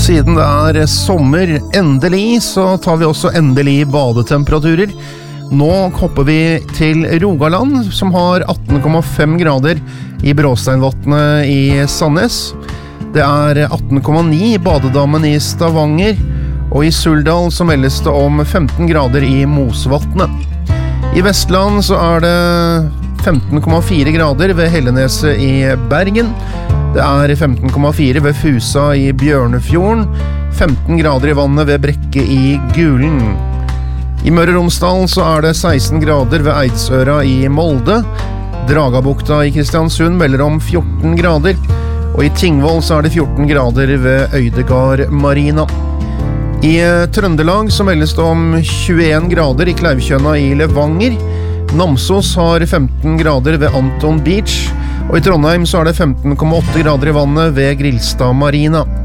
Siden det sommer, endelig, så tar vi også endelig badetemperaturer. Nå hopper vi til Rogaland, som har 18,5 grader i Bråsteinvatnet i Sandnes. Det 18,9 i badedammen i Stavanger, og i Suldal så meldes det om 15 grader i Mosvatnet. I Vestland så det 15,4 grader ved Helleneset i Bergen. Det 15,4 ved Fusa i Bjørnefjorden, 15 grader i vannet ved Brekke i Gulen. I Møre og Romsdal så det 16 grader ved Eidsøra i Molde. Dragabukta i Kristiansund melder om 14 grader, og i Tingvoll så det 14 grader ved Øydegard Marina. I Trøndelag så meldes det om 21 grader i Kleivkjønna i Levanger. Namsos har 15 grader ved Anton Beach, og i Trondheim så det 15,8 grader i vannet ved Grilstad Marina.